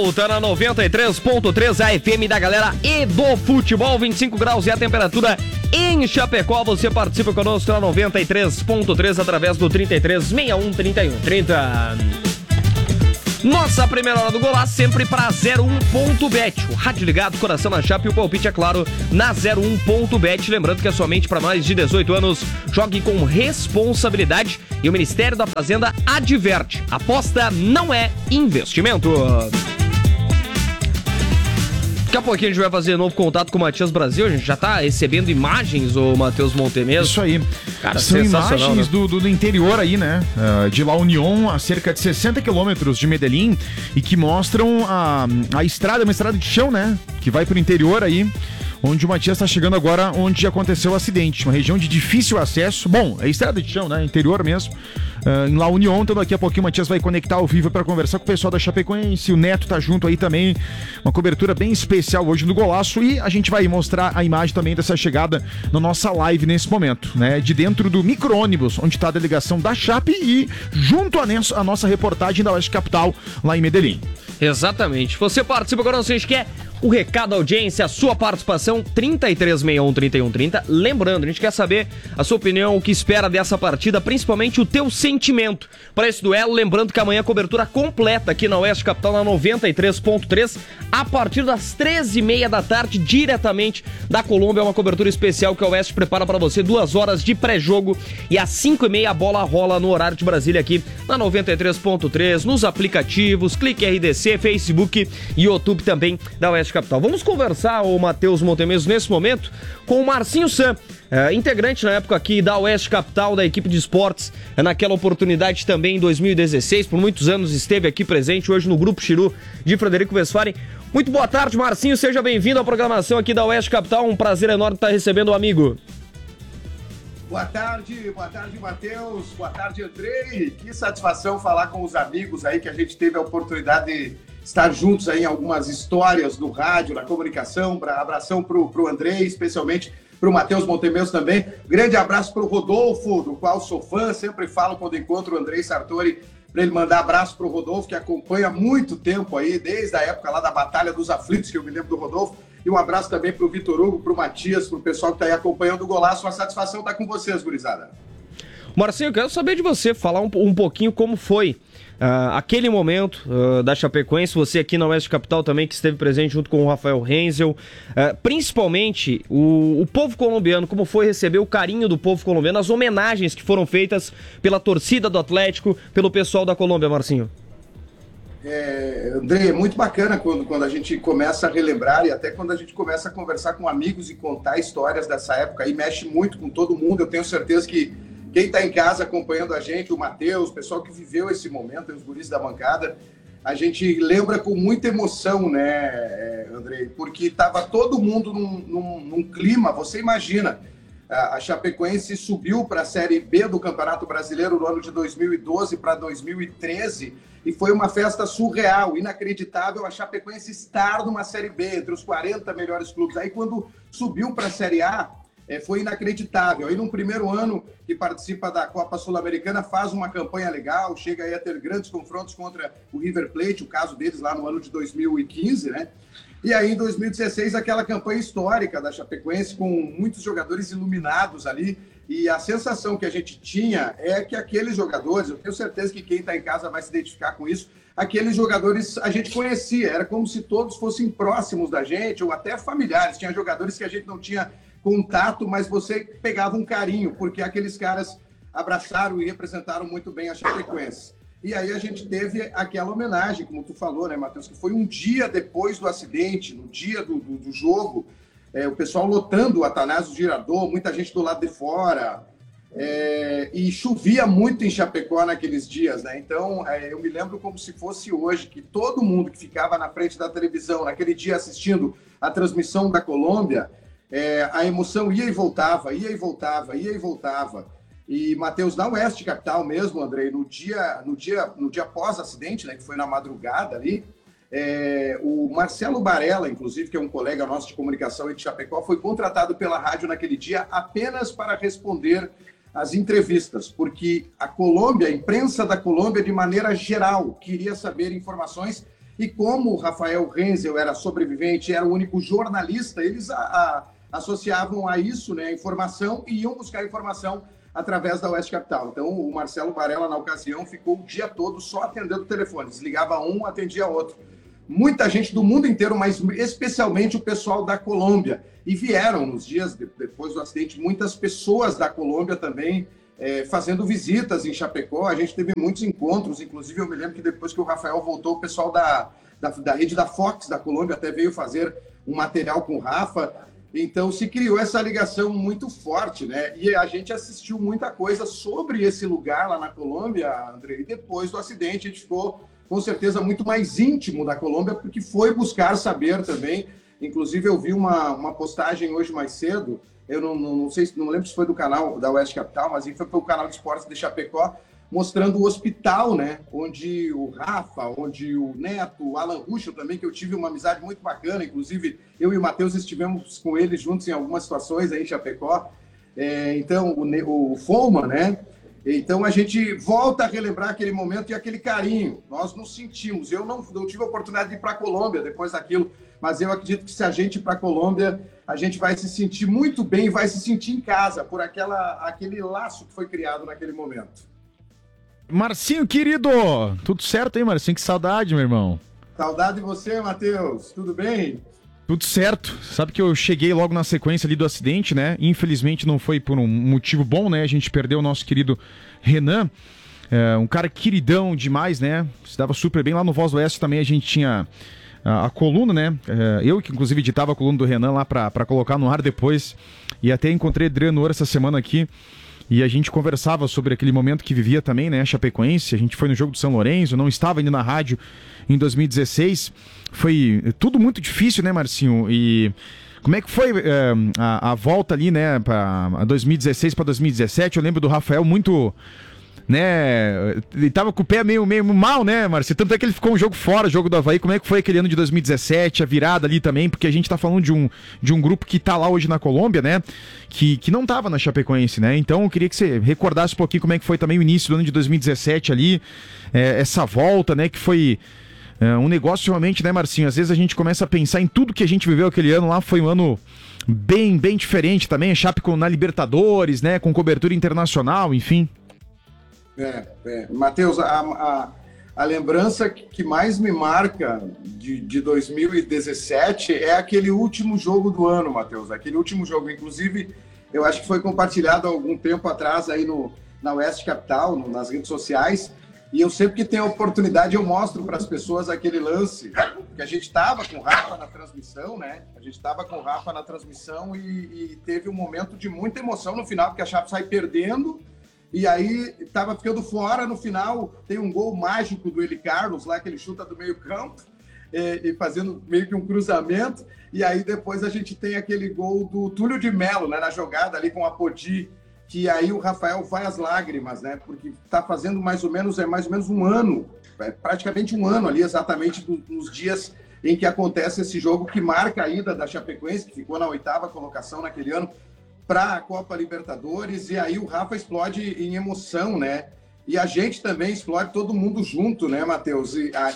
volta na 93.3, a FM da galera e do futebol, 25 graus e a temperatura em Chapecó. Você participa conosco na 93.3 através do 33 61 31 30. Nossa primeira hora do Golaço sempre para 01.bet. O rádio ligado, coração na chapa e o palpite, é claro, na 01.bet. Lembrando que é somente para mais de 18 anos. Jogue com responsabilidade e o Ministério da Fazenda adverte: aposta não é investimento. Daqui a pouquinho a gente vai fazer novo contato com o Matias Brasil. A gente já tá recebendo imagens, o Matheus Montemeso. Isso aí. Cara, são imagens, né? do interior aí, né? De La Unión, a cerca de 60 quilômetros de Medellín, e que mostram a estrada, uma estrada de chão, né? Que vai pro interior aí, onde o Matias está chegando agora, onde aconteceu o acidente. Uma região de difícil acesso. Bom, é estrada de chão, né? Interior mesmo. Em La Unión, então daqui a pouquinho o Matias vai conectar ao vivo para conversar com o pessoal da Chapecoense. O Neto tá junto aí também. Uma cobertura bem especial hoje no Golaço. E a gente vai mostrar a imagem também dessa chegada na nossa live nesse momento, né? De dentro do micro-ônibus, onde está a delegação da Chape e junto a nossa reportagem da Oeste Capital, lá em Medellín. Exatamente. Você participa agora, vocês quer o recado da audiência, a sua participação, 3361-3130. Lembrando, a gente quer saber a sua opinião, o que espera dessa partida, principalmente o teu sentimento para esse duelo. Lembrando que amanhã cobertura completa aqui na Oeste Capital, na 93.3, a partir das 13h30 da tarde, diretamente da Colômbia. É uma cobertura especial que a Oeste prepara para você, 2 horas de pré-jogo, e às 5h30 a bola rola no horário de Brasília aqui na 93.3, nos aplicativos, Clique RDC, Facebook e YouTube também da Oeste Capital. Vamos conversar, o Matheus Montemeso, nesse momento, com o Marcinho Sam, integrante na época aqui da Oeste Capital, da equipe de esportes, naquela oportunidade também em 2016, por muitos anos esteve aqui presente, hoje no Grupo Chiru de Frederico Westphalen. Muito boa tarde, Marcinho, seja bem-vindo à programação aqui da Oeste Capital, um prazer enorme estar recebendo o amigo. Boa tarde, Matheus, boa tarde, Andrei. Que satisfação falar com os amigos aí, que a gente teve a oportunidade de estar juntos aí em algumas histórias do rádio, na comunicação. Abração pro Andrei, especialmente pro Matheus Montemeso também. Grande abraço pro Rodolfo, do qual sou fã, sempre falo quando encontro o Andrei Sartori, para ele mandar abraço pro Rodolfo, que acompanha há muito tempo aí, desde a época lá da Batalha dos Aflitos, que eu me lembro do Rodolfo. E um abraço também pro Vitor Hugo, pro Matias, pro pessoal que tá aí acompanhando o Golaço. Uma satisfação estar com vocês, gurizada. Marcinho, eu quero saber de você, falar um pouquinho como foi aquele momento da Chapecoense, você aqui na Oeste Capital também, que esteve presente junto com o Rafael Renzel, principalmente o povo colombiano, como foi receber o carinho do povo colombiano, as homenagens que foram feitas pela torcida do Atlético, pelo pessoal da Colômbia, Marcinho. André, é muito bacana quando a gente começa a relembrar e até quando a gente começa a conversar com amigos e contar histórias dessa época aí, mexe muito com todo mundo. Eu tenho certeza que quem está em casa acompanhando a gente, o Matheus, o pessoal que viveu esse momento, os guris da bancada, a gente lembra com muita emoção, né, André? Porque estava todo mundo num clima, você imagina, a Chapecoense subiu para a Série B do Campeonato Brasileiro no ano de 2012 para 2013 e foi uma festa surreal, inacreditável, a Chapecoense estar numa Série B, entre os 40 melhores clubes. Aí quando subiu para a Série A, foi inacreditável. Aí num primeiro ano que participa da Copa Sul-Americana, faz uma campanha legal, chega aí a ter grandes confrontos contra o River Plate, o caso deles lá no ano de 2015, né? E aí, em 2016, aquela campanha histórica da Chapecoense, com muitos jogadores iluminados ali, e a sensação que a gente tinha é que aqueles jogadores, eu tenho certeza que quem está em casa vai se identificar com isso, aqueles jogadores a gente conhecia, era como se todos fossem próximos da gente, ou até familiares, tinha jogadores que a gente não tinha contato, mas você pegava um carinho, porque aqueles caras abraçaram e representaram muito bem a Chapecoense. E aí a gente teve aquela homenagem, como tu falou, né, Matheus, que foi um dia depois do acidente, no dia do jogo, o pessoal lotando o Atanásio Girardot, muita gente do lado de fora, e chovia muito em Chapecó naqueles dias, né? Então, eu me lembro como se fosse hoje, que todo mundo que ficava na frente da televisão, naquele dia assistindo a transmissão da Colômbia, a emoção ia e voltava, ia e voltava, ia e voltava. E, Matheus, na Oeste Capital mesmo, Andrei, no dia pós-acidente, né, que foi na madrugada ali, o Marcelo Barella, inclusive, que é um colega nosso de comunicação de Chapecó, foi contratado pela rádio naquele dia apenas para responder as entrevistas, porque a Colômbia, a imprensa da Colômbia, de maneira geral, queria saber informações E como o Rafael Renzel era sobrevivente, era o único jornalista, eles associavam a isso, né, a informação, e iam buscar informação através da Oeste Capital. Então, o Marcelo Varela, na ocasião, ficou o dia todo só atendendo o telefone. Desligava um, atendia outro. Muita gente do mundo inteiro, mas especialmente o pessoal da Colômbia. E vieram, nos dias depois do acidente, muitas pessoas da Colômbia também fazendo visitas em Chapecó. A gente teve muitos encontros, inclusive eu me lembro que depois que o Rafael voltou, o pessoal da rede da Fox da Colômbia até veio fazer um material com o Rafa. Então se criou essa ligação muito forte, né? E a gente assistiu muita coisa sobre esse lugar lá na Colômbia, André, e depois do acidente a gente ficou com certeza muito mais íntimo da Colômbia, porque foi buscar saber também. Inclusive eu vi uma postagem hoje mais cedo, eu não sei, não lembro se foi do canal da Oeste Capital, mas foi pelo canal de esportes de Chapecó, mostrando o hospital, né? Onde o Rafa, onde o Neto, o Alan Ruschel também, que eu tive uma amizade muito bacana, inclusive eu e o Matheus estivemos com eles juntos em algumas situações aí em Chapecó. Então, o Foman, né? Então a gente volta a relembrar aquele momento e aquele carinho. Nós nos sentimos. Eu não tive a oportunidade de ir para a Colômbia depois daquilo, mas eu acredito que se a gente ir para a Colômbia, a gente vai se sentir muito bem, vai se sentir em casa por aquele laço que foi criado naquele momento. Marcinho, querido, tudo certo aí, Marcinho? Que saudade, meu irmão. Saudade de você, Matheus. Tudo bem? Tudo certo. Sabe que eu cheguei logo na sequência ali do acidente, né? Infelizmente não foi por um motivo bom, né? A gente perdeu o nosso querido Renan, um cara queridão demais, né? Se dava super bem. Lá no Voz do Oeste também a gente tinha a coluna, né? Eu que inclusive editava a coluna do Renan lá pra colocar no ar depois. E até encontrei Adriano Ouro essa semana aqui. E a gente conversava sobre aquele momento que vivia também, né, Chapecoense. A gente foi no jogo do São Lourenço, não estava ainda na rádio em 2016. Foi tudo muito difícil, né, Marcinho? E como é que foi a volta ali, né, para 2016 para 2017? Eu lembro do Rafael muito, né, ele tava com o pé meio mal, né, Marcinho? Tanto é que ele ficou um jogo fora, o jogo do Avaí. Como é que foi aquele ano de 2017, a virada ali também? Porque a gente tá falando de um grupo que tá lá hoje na Colômbia, né, que não tava na Chapecoense, né? Então eu queria que você recordasse um pouquinho como é que foi também o início do ano de 2017 ali, essa volta, né, que foi um negócio realmente, né, Marcinho? Às vezes a gente começa a pensar em tudo que a gente viveu aquele ano lá, foi um ano bem diferente também, a Chape na Libertadores, né, com cobertura internacional, enfim. Matheus, a lembrança que mais me marca de 2017 é aquele último jogo do ano, Matheus. Aquele último jogo, inclusive, eu acho que foi compartilhado há algum tempo atrás aí na Oeste Capital, nas redes sociais. E eu sempre que tenho a oportunidade, eu mostro para as pessoas aquele lance, que a gente estava com o Rafa na transmissão, né? A gente estava com o Rafa na transmissão e teve um momento de muita emoção no final, porque a Chape sai perdendo. E aí estava ficando fora, no final tem um gol mágico do Eli Carlos lá, que ele chuta do meio campo, e fazendo meio que um cruzamento, e aí depois a gente tem aquele gol do Túlio de Melo, né, na jogada ali com a Podi, que aí o Rafael vai às lágrimas, né, porque está fazendo mais ou menos um ano, praticamente um ano ali, exatamente nos dias em que acontece esse jogo que marca a ida da Chapecoense, que ficou na 8ª colocação naquele ano, para a Copa Libertadores, e aí o Rafa explode em emoção, né? E a gente também explode, todo mundo junto, né, Matheus?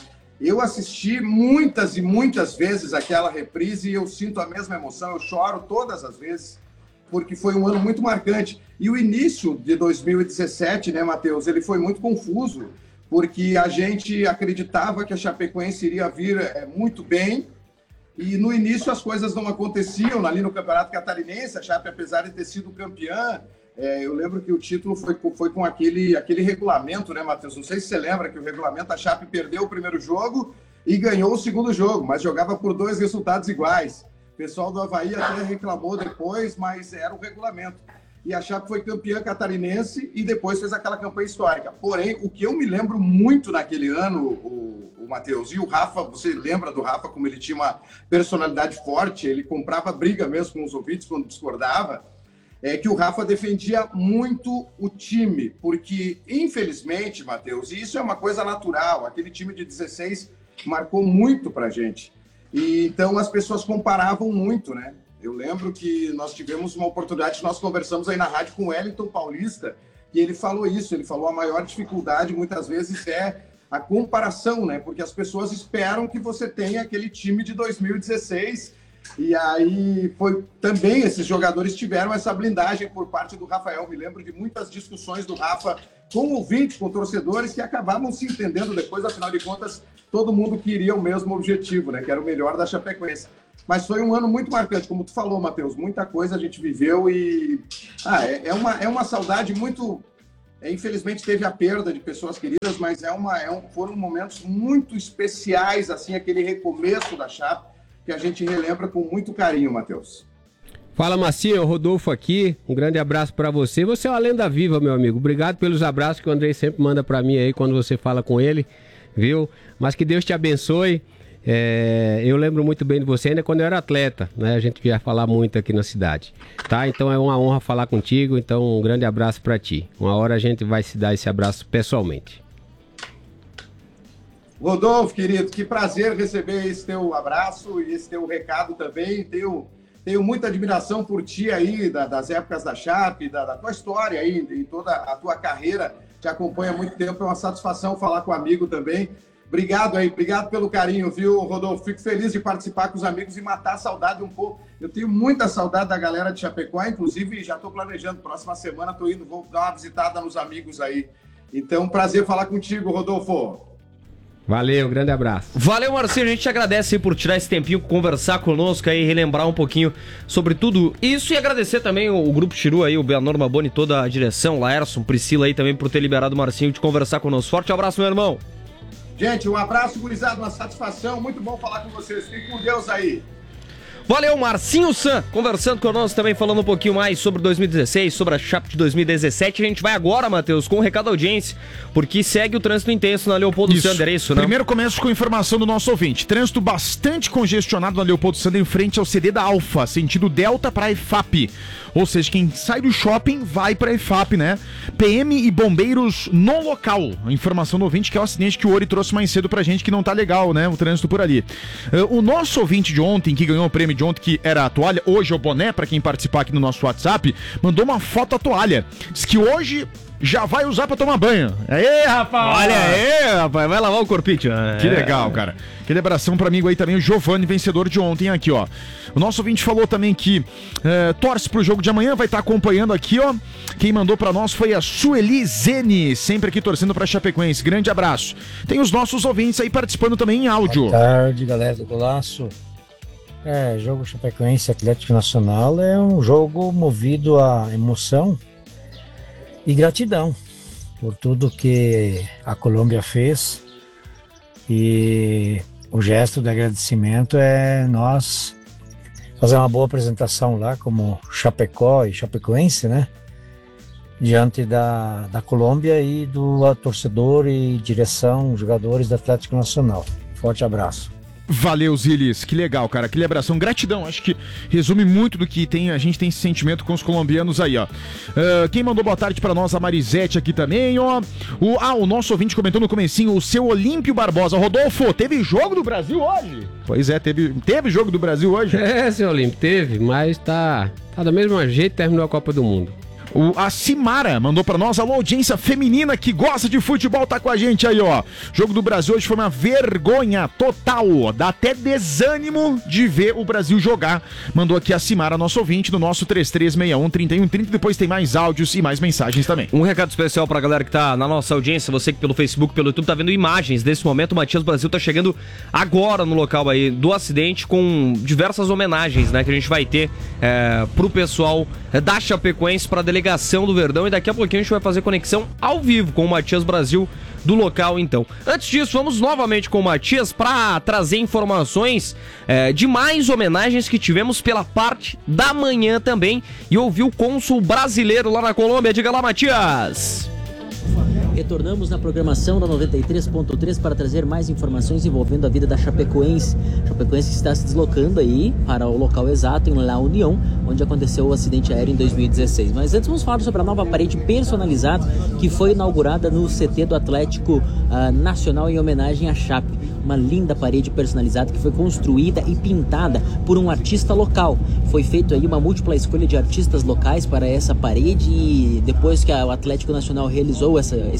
Eu assisti muitas e muitas vezes aquela reprise e eu sinto a mesma emoção, eu choro todas as vezes, porque foi um ano muito marcante. E o início de 2017, né, Matheus, ele foi muito confuso, porque a gente acreditava que a Chapecoense iria vir muito bem, e no início as coisas não aconteciam ali no Campeonato Catarinense. A Chape, apesar de ter sido campeã, eu lembro que o título foi com aquele regulamento, né, Matheus? Não sei se você lembra que o regulamento, a Chape perdeu o primeiro jogo e ganhou o segundo jogo, mas jogava por 2 resultados iguais. O pessoal do Avaí até reclamou depois, mas era o regulamento. E a Chape foi campeã catarinense e depois fez aquela campanha histórica. Porém, o que eu me lembro muito naquele ano, o Matheus, e o Rafa, você lembra do Rafa como ele tinha uma personalidade forte, ele comprava briga mesmo com os ouvintes quando discordava, que o Rafa defendia muito o time, porque infelizmente, Matheus, e isso é uma coisa natural, aquele time de 16 marcou muito pra gente. E então as pessoas comparavam muito, né? Eu lembro que nós tivemos uma oportunidade, nós conversamos aí na rádio com o Wellington Paulista, e ele falou isso, ele falou a maior dificuldade muitas vezes é a comparação, né? Porque as pessoas esperam que você tenha aquele time de 2016. E aí foi também, esses jogadores tiveram essa blindagem por parte do Rafael. Me lembro de muitas discussões do Rafa com ouvintes, com torcedores que acabavam se entendendo depois, afinal de contas, todo mundo queria o mesmo objetivo, né? Que era o melhor da Chapecoense. Mas foi um ano muito marcante, como tu falou, Matheus, muita coisa a gente viveu e é uma saudade muito... Infelizmente teve a perda de pessoas queridas, mas foram momentos muito especiais, assim, aquele recomeço da Chape, que a gente relembra com muito carinho, Matheus. Fala, Marcinho, Rodolfo aqui, um grande abraço pra você. Você é uma lenda viva, meu amigo. Obrigado pelos abraços que o Andrei sempre manda pra mim aí quando você fala com ele, viu? Mas que Deus te abençoe. Eu lembro muito bem de você ainda quando eu era atleta, né? A gente ia falar muito aqui na cidade, tá? Então é uma honra falar contigo, então um grande abraço pra ti. Uma hora a gente vai se dar esse abraço pessoalmente. Rodolfo, querido, que prazer receber esse teu abraço e esse teu recado também. Tenho muita admiração por ti aí, das épocas da Chape, da tua história aí, em toda a tua carreira. Te acompanha há muito tempo, é uma satisfação falar com um amigo também. Obrigado aí, obrigado pelo carinho, viu, Rodolfo? Fico feliz de participar com os amigos e matar a saudade um pouco. Eu tenho muita saudade da galera de Chapecó, inclusive já estou planejando, próxima semana estou indo, vou dar uma visitada nos amigos aí. Então, prazer falar contigo, Rodolfo. Valeu, grande abraço. Valeu, Marcinho, a gente te agradece aí por tirar esse tempinho, conversar conosco aí, relembrar um pouquinho sobre tudo isso e agradecer também o Grupo Chiru aí, o Benor Maboni, toda a direção, Laerson, Priscila aí também por ter liberado o Marcinho de conversar conosco. Forte abraço, meu irmão. Gente, um abraço, gurizada, uma satisfação, muito bom falar com vocês, fiquem com Deus aí. Valeu, Marcinho San, conversando conosco também, falando um pouquinho mais sobre 2016, sobre a Chape de 2017. A gente vai agora, Matheus, com o recado da audiência, porque segue o trânsito intenso na Leopoldo Sander, é isso, né? Primeiro começo com a informação do nosso ouvinte. Trânsito bastante congestionado na Leopoldo Sander em frente ao CD da Alfa, sentido Delta para EFAP. Ou seja, quem sai do shopping vai para EFAP, né? PM e bombeiros no local. A informação do ouvinte que é o acidente que o Ori trouxe mais cedo pra gente, que não tá legal, né? O trânsito por ali. O nosso ouvinte de ontem, que ganhou o prêmio de ontem, que era a toalha, hoje é o boné, pra quem participar aqui no nosso WhatsApp, mandou uma foto da toalha. Diz que hoje já vai usar pra tomar banho. Aê, rapaz! Olha aí, rapaz, vai lavar o corpinho. Que legal, cara. Aquele abração pra amigo aí também, o Giovanni, vencedor de ontem aqui, ó. O nosso ouvinte falou também que torce pro jogo de amanhã, vai estar acompanhando aqui, ó. Quem mandou pra nós foi a Sueli Zene, sempre aqui torcendo pra Chapecoense. Grande abraço. Tem os nossos ouvintes aí participando também em áudio. Boa tarde, galera do Golaço. Jogo Chapecoense Atlético Nacional é um jogo movido a emoção e gratidão por tudo que a Colômbia fez, e o gesto de agradecimento é nós fazer uma boa apresentação lá como Chapecó e Chapecoense, né? Diante da Colômbia e do torcedor e direção, jogadores do Atlético Nacional. Forte abraço. Valeu, Zilis, que legal, cara, aquele abração, gratidão, acho que resume muito do que a gente tem esse sentimento com os colombianos aí, ó. Quem mandou boa tarde pra nós, a Marisete aqui também, ó. O nosso ouvinte comentou no comecinho, o seu Olímpio Barbosa. Rodolfo, teve jogo do Brasil hoje? Pois é, teve jogo do Brasil hoje? Seu Olímpio, teve, mas tá do mesmo jeito, terminou a Copa do Mundo. A Simara mandou pra nós, alô, audiência feminina que gosta de futebol, tá com a gente aí, ó. Jogo do Brasil hoje foi uma vergonha total, dá até desânimo de ver o Brasil jogar. Mandou aqui a Simara, nosso ouvinte, no nosso 3361-3130, depois tem mais áudios e mais mensagens também. Um recado especial pra galera que tá na nossa audiência, você que pelo Facebook, pelo YouTube tá vendo imagens desse momento. O Matias Brasil tá chegando agora no local aí do acidente com diversas homenagens, né, que a gente vai ter pro pessoal da Chapecoense, pra delegação do Verdão, e daqui a pouquinho a gente vai fazer conexão ao vivo com o Matias Brasil do local, então. Antes disso, vamos novamente com o Matias para trazer informações de mais homenagens que tivemos pela parte da manhã também, e ouvir o cônsul brasileiro lá na Colômbia. Diga lá, Matias! Retornamos na programação da 93.3 para trazer mais informações envolvendo a vida da Chapecoense. Chapecoense está se deslocando aí para o local exato, em La União, onde aconteceu o acidente aéreo em 2016. Mas antes vamos falar sobre a nova parede personalizada que foi inaugurada no CT do Atlético Nacional em homenagem à Chape. Uma linda parede personalizada que foi construída e pintada por um artista local. Foi feito aí uma múltipla escolha de artistas locais para essa parede, e depois que o Atlético Nacional realizou esse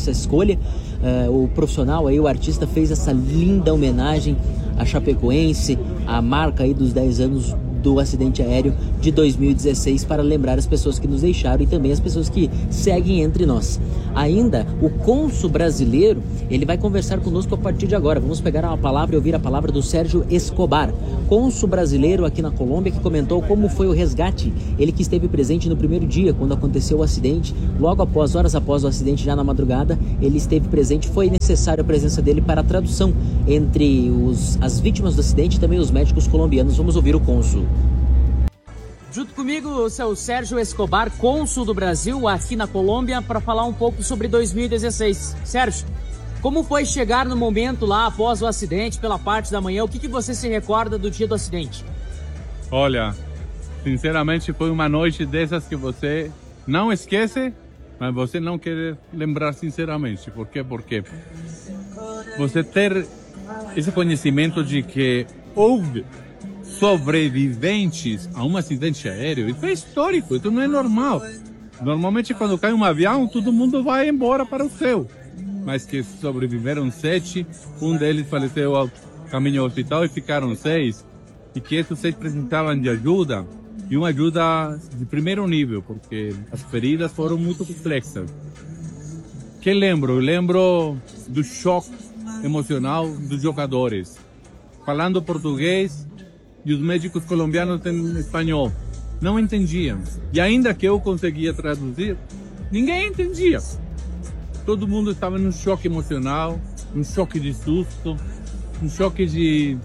essa escolha. O profissional aí, o artista, fez essa linda homenagem à Chapecoense, a marca aí dos 10 anos do acidente aéreo de 2016, para lembrar as pessoas que nos deixaram e também as pessoas que seguem entre nós. Ainda, o cônsul brasileiro, ele vai conversar conosco a partir de agora. Vamos pegar uma palavra e ouvir a palavra do Sérgio Escobar, cônsul brasileiro aqui na Colômbia, que comentou como foi o resgate. Ele que esteve presente no primeiro dia, quando aconteceu o acidente, horas após o acidente, já na madrugada, ele esteve presente. Foi necessária a presença dele para a tradução entre as vítimas do acidente e também os médicos colombianos. Vamos ouvir o cônsul. Junto comigo, o seu Sérgio Escobar, cônsul do Brasil aqui na Colômbia, para falar um pouco sobre 2016. Sérgio, como foi chegar no momento lá após o acidente, pela parte da manhã? O que você se recorda do dia do acidente? Olha, sinceramente foi uma noite dessas que você não esquece, mas você não quer lembrar sinceramente. Por quê? Porque você ter esse conhecimento de que houve sobreviventes a um acidente aéreo, isso é histórico, isso não é normal. Normalmente quando cai um avião, todo mundo vai embora para o céu. Mas que sobreviveram 7, um deles faleceu ao caminho ao hospital e ficaram 6. E que esses 6 precisavam de ajuda, e uma ajuda de primeiro nível, porque as feridas foram muito complexas. Que eu lembro do choque emocional dos jogadores. Falando português, e os médicos colombianos em espanhol não entendiam. E ainda que eu conseguia traduzir, ninguém entendia. Todo mundo estava num choque emocional, um choque de susto, um choque de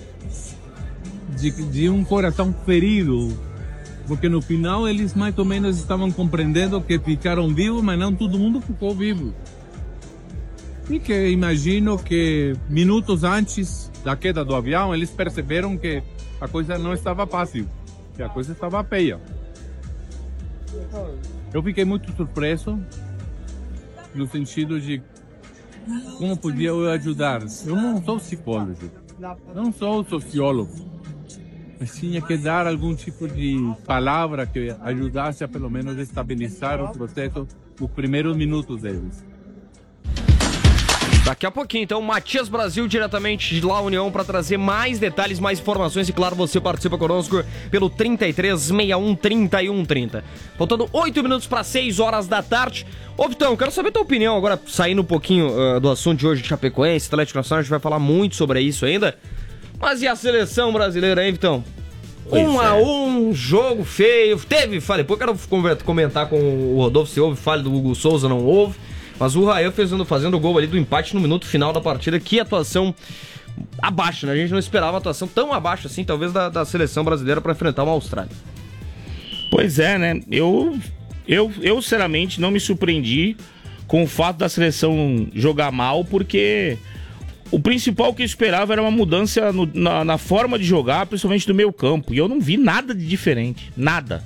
um coração ferido. Porque no final eles mais ou menos estavam compreendendo que ficaram vivos, mas não todo mundo ficou vivo. E que imagino que minutos antes da queda do avião, eles perceberam que a coisa não estava fácil, que a coisa estava feia. Eu fiquei muito surpreso, no sentido de como podia eu ajudar. Eu não sou psicólogo, não sou sociólogo, mas tinha que dar algum tipo de palavra que ajudasse a pelo menos estabilizar o processo nos primeiros minutos deles. Daqui a pouquinho, então, Matias Brasil, diretamente de La União, para trazer mais detalhes, mais informações. E claro, você participa conosco pelo 33613130. Faltando 8 minutos para 6 horas da tarde. Ô, Vitão, quero saber a tua opinião agora, saindo um pouquinho do assunto de hoje de Chapecoense, Atlético Nacional. A gente vai falar muito sobre isso ainda. Mas e a seleção brasileira, hein, Vitão? 1-1, jogo feio. Falei, pô, eu quero comentar com o Rodolfo se houve falha do Hugo Souza, não houve. Mas o Rael fazendo o gol ali do empate no minuto final da partida. Que atuação abaixo, né? A gente não esperava uma atuação tão abaixo assim, talvez, da seleção brasileira para enfrentar uma Austrália. Pois é, né? Eu sinceramente não me surpreendi com o fato da seleção jogar mal, porque o principal que eu esperava era uma mudança na forma de jogar, principalmente do meio campo. E eu não vi nada de diferente. Nada.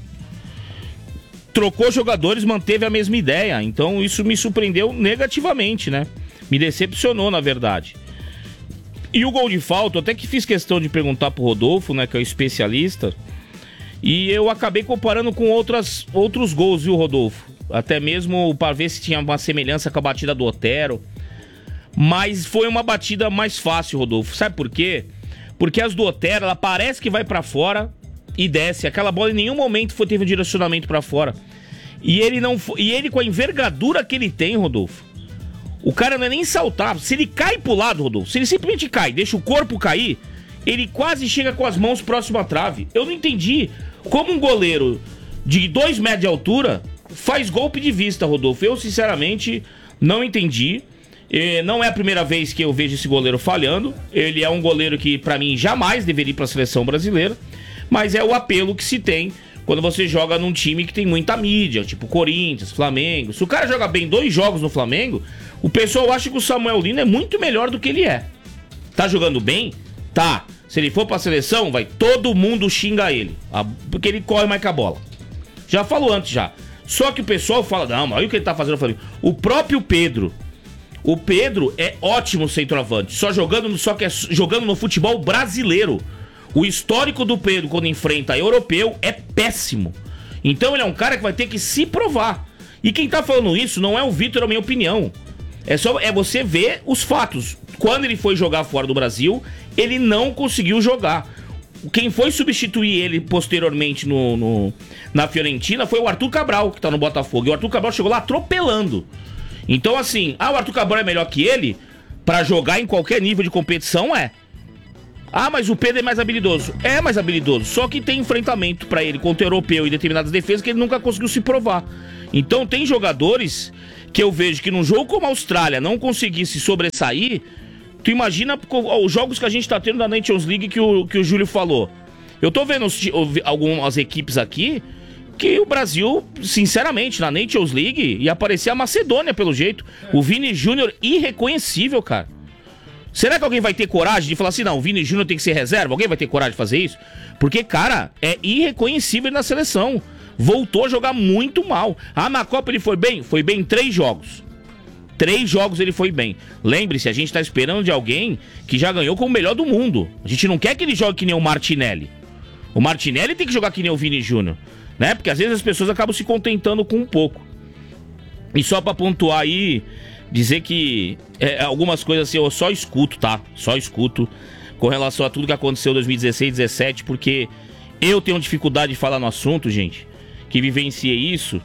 Trocou jogadores, manteve a mesma ideia. Então isso me surpreendeu negativamente, né? Me decepcionou, na verdade. E o gol de falta, eu até que fiz questão de perguntar pro Rodolfo, né? Que é o especialista. E eu acabei comparando com outros gols, viu, Rodolfo? Até mesmo para ver se tinha uma semelhança com a batida do Otero. Mas foi uma batida mais fácil, Rodolfo. Sabe por quê? Porque as do Otero, ela parece que vai pra fora e desce. Aquela bola em nenhum momento teve um direcionamento pra fora. E ele com a envergadura que ele tem, Rodolfo, o cara não é nem saltar. Se ele cai pro lado, Rodolfo, se ele simplesmente cai, deixa o corpo cair, ele quase chega com as mãos próximo à trave. Eu não entendi como um goleiro de 2 metros de altura faz golpe de vista, Rodolfo. Eu, sinceramente, não entendi. Não é a primeira vez que eu vejo esse goleiro falhando. Ele é um goleiro que, pra mim, jamais deveria ir pra seleção brasileira. Mas é o apelo que se tem quando você joga num time que tem muita mídia, tipo Corinthians, Flamengo. Se o cara joga bem 2 jogos no Flamengo, o pessoal acha que o Samuel Lino é muito melhor do que ele é. Tá jogando bem? Tá. Se ele for pra seleção, vai todo mundo xingar ele, porque ele corre mais que a bola. Já falou antes já. Só que o pessoal fala, não, mas olha o que ele tá fazendo no Flamengo. O próprio Pedro. O Pedro é ótimo centroavante, só que é jogando no futebol brasileiro. O histórico do Pedro quando enfrenta europeu é péssimo. Então ele é um cara que vai ter que se provar. E quem tá falando isso não é o Vitor, é a minha opinião. É você ver os fatos. Quando ele foi jogar fora do Brasil, ele não conseguiu jogar. Quem foi substituir ele posteriormente na Fiorentina foi o Arthur Cabral, que tá no Botafogo. E o Arthur Cabral chegou lá atropelando. Então, assim, o Arthur Cabral é melhor que ele pra jogar em qualquer nível de competição, mas o Pedro é mais habilidoso. É mais habilidoso, só que tem enfrentamento pra ele contra o europeu e determinadas defesas que ele nunca conseguiu se provar. Então tem jogadores que eu vejo que num jogo como a Austrália não conseguisse sobressair. Tu imagina os jogos que a gente tá tendo da Nations League que o Júlio falou. Eu tô vendo algumas equipes aqui que o Brasil, sinceramente, na Nations League ia aparecer a Macedônia pelo jeito. O Vini Júnior irreconhecível, cara. Será que alguém vai ter coragem de falar assim, não, o Vini Júnior tem que ser reserva? Alguém vai ter coragem de fazer isso? Porque, cara, é irreconhecível na seleção. Voltou a jogar muito mal. Na Copa ele foi bem? Foi bem em 3 jogos. 3 jogos ele foi bem. Lembre-se, a gente tá esperando de alguém que já ganhou como o melhor do mundo. A gente não quer que ele jogue que nem o Martinelli. O Martinelli tem que jogar que nem o Vini Júnior, né? Porque às vezes as pessoas acabam se contentando com um pouco. E só pra pontuar aí, dizer que algumas coisas assim eu só escuto, tá? Só escuto com relação a tudo que aconteceu em 2016, 2017, porque eu tenho dificuldade de falar no assunto, gente, que vivenciei isso,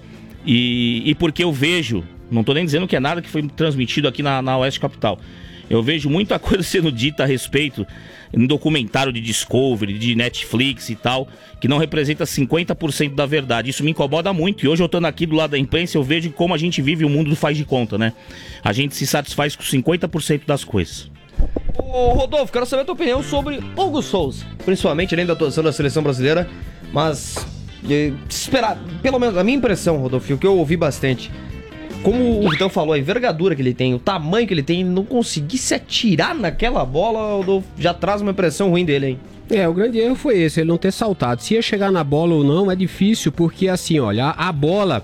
e porque eu vejo, não tô nem dizendo que é nada que foi transmitido aqui na Oeste Capital, eu vejo muita coisa sendo dita a respeito em documentário de Discovery, de Netflix e tal, que não representa 50% da verdade. Isso me incomoda muito. E hoje eu estando aqui do lado da imprensa, eu vejo como a gente vive o mundo do faz de conta, né? A gente se satisfaz com 50% das coisas. Ô Rodolfo, quero saber a tua opinião sobre Hugo Souza, principalmente além da atuação da seleção brasileira, mas esperar, pelo menos a minha impressão, Rodolfo, o que eu ouvi bastante, como o Vitão falou, a envergadura que ele tem, o tamanho que ele tem, não conseguir se atirar naquela bola, Rodolfo, já traz uma impressão ruim dele, hein? O grande erro foi esse, ele não ter saltado. Se ia chegar na bola ou não, é difícil, porque assim, olha, a bola,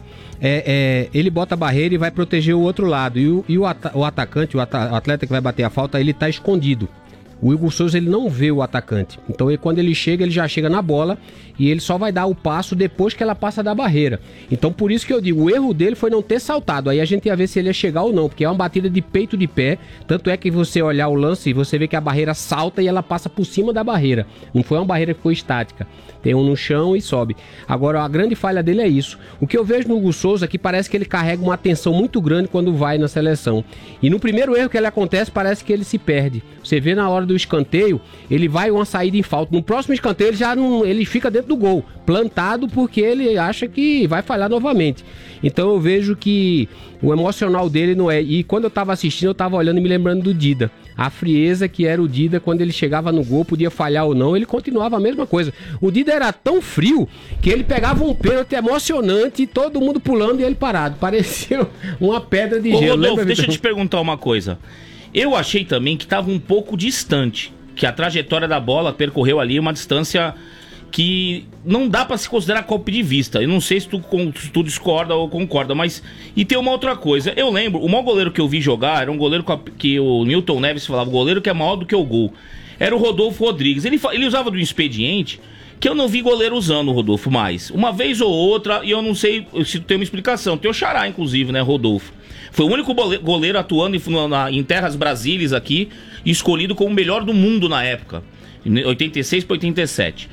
ele bota a barreira e vai proteger o outro lado. E o atacante, o atleta que vai bater a falta, ele tá escondido. O Hugo Souza, ele não vê o atacante. Então, quando ele chega, ele já chega na bola e ele só vai dar o passo depois que ela passa da barreira. Então, por isso que eu digo, o erro dele foi não ter saltado. Aí a gente ia ver se ele ia chegar ou não, porque é uma batida de peito de pé. Tanto é que você olhar o lance, você vê que a barreira salta e ela passa por cima da barreira. Não foi uma barreira que foi estática. Tem um no chão e sobe. Agora, a grande falha dele é isso. O que eu vejo no Hugo Souza é que parece que ele carrega uma atenção muito grande quando vai na seleção. E no primeiro erro que ele acontece, parece que ele se perde. Você vê na hora do escanteio, ele vai uma saída em falta. No próximo escanteio, ele fica dentro do gol, plantado, porque ele acha que vai falhar novamente. Então eu vejo que o emocional dele não é... E quando eu tava assistindo, eu tava olhando e me lembrando do Dida. A frieza que era o Dida quando ele chegava no gol, podia falhar ou não, ele continuava a mesma coisa. O Dida era tão frio que ele pegava um pênalti emocionante, todo mundo pulando e ele parado. Parecia uma pedra de gelo. Rodolfo, deixa eu te perguntar uma coisa. Eu achei também que estava um pouco distante, que a trajetória da bola percorreu ali uma distância que não dá pra se considerar golpe de vista. Eu não sei se tu discorda ou concorda, mas... E tem uma outra coisa. Eu lembro, o maior goleiro que eu vi jogar era um goleiro que o Newton Neves falava, o goleiro que é maior do que o gol. Era o Rodolfo Rodrigues. Ele usava do expediente que eu não vi goleiro usando, Rodolfo, mais. Uma vez ou outra, e eu não sei se tem uma explicação. Tem o Xará, inclusive, né, Rodolfo? Foi o único goleiro atuando em terras brasílias aqui, escolhido como o melhor do mundo na época, em 86 para 87.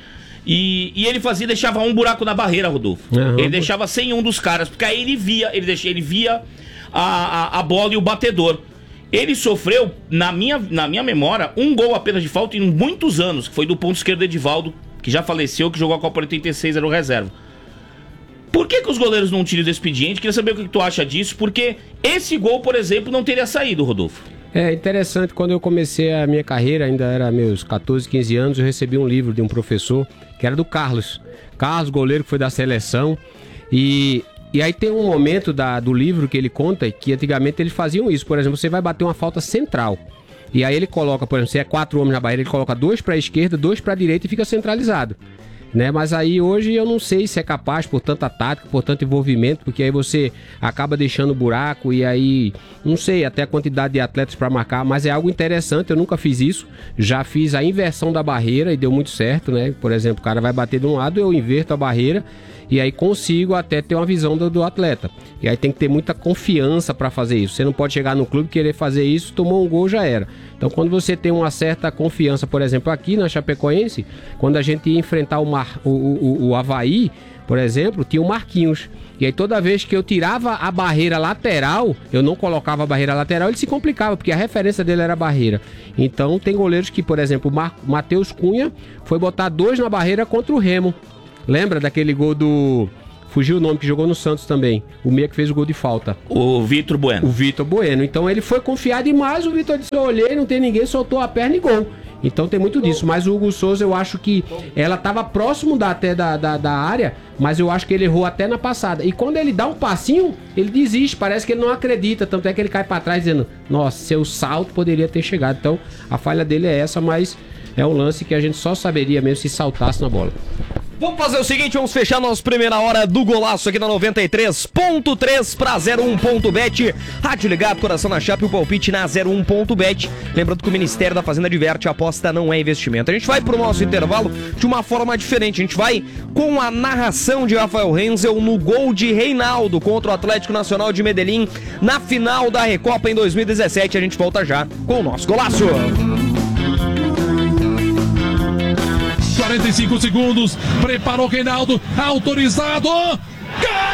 E ele deixava um buraco na barreira, Rodolfo. Uhum. Ele deixava sem um dos caras, porque aí ele via a bola e o batedor. Ele sofreu, na minha memória, um gol apenas de falta em muitos anos, que foi do ponto esquerdo Edivaldo, que já faleceu, que jogou a Copa 86, era o reserva. Por que os goleiros não utilizam esse expediente? Queria saber o que tu acha disso, porque esse gol, por exemplo, não teria saído, Rodolfo. É interessante, quando eu comecei a minha carreira, ainda era meus 14, 15 anos, eu recebi um livro de um professor, que era do Carlos, goleiro que foi da seleção, e aí tem um momento do livro que ele conta que antigamente eles faziam isso. Por exemplo, você vai bater uma falta central, e aí ele coloca, por exemplo, se é 4 homens na barreira, ele coloca 2 para a esquerda, 2 para a direita e fica centralizado. né? Mas aí hoje eu não sei se é capaz por tanta tática, por tanto envolvimento, porque aí você acaba deixando buraco e aí não sei até a quantidade de atletas para marcar, mas é algo interessante, eu nunca fiz isso, já fiz a inversão da barreira e deu muito certo, né? Por exemplo, o cara vai bater de um lado, eu inverto a barreira e aí consigo até ter uma visão do atleta. E aí tem que ter muita confiança para fazer isso. Você não pode chegar no clube e querer fazer isso, tomou um gol, já era. Então quando você tem uma certa confiança, por exemplo, aqui na Chapecoense, quando a gente ia enfrentar o Avaí, por exemplo, tinha o Marquinhos. E aí toda vez que eu tirava a barreira lateral, eu não colocava a barreira lateral, ele se complicava, porque a referência dele era a barreira. Então tem goleiros que, por exemplo, o Matheus Cunha foi botar 2 na barreira contra o Remo. Lembra daquele gol do... Fugiu o nome, que jogou no Santos também. O meia que fez o gol de falta. O Vitor Bueno. O Vitor Bueno. Então ele foi confiar demais, o Vitor disse, eu olhei, não tem ninguém, soltou a perna e gol. Então tem muito disso. Mas o Hugo Souza, eu acho que ela estava próximo até da área, mas eu acho que ele errou até na passada. E quando ele dá um passinho, ele desiste, parece que ele não acredita. Tanto é que ele cai para trás dizendo, nossa, seu salto poderia ter chegado. Então a falha dele é essa, mas é um lance que a gente só saberia mesmo se saltasse na bola. Vamos fazer o seguinte, vamos fechar nossa primeira hora do golaço aqui na 93.3 pra 01.bet. Rádio ligado, coração na chapa e o palpite na 01.bet. Lembrando que o Ministério da Fazenda diverte, a aposta não é investimento. A gente vai pro nosso intervalo de uma forma diferente. A gente vai com a narração de Rafael Renzel no gol de Reinaldo contra o Atlético Nacional de Medellín na final da Recopa em 2017. A gente volta já com o nosso golaço. 45 segundos, preparou Reinaldo, autorizado, gol!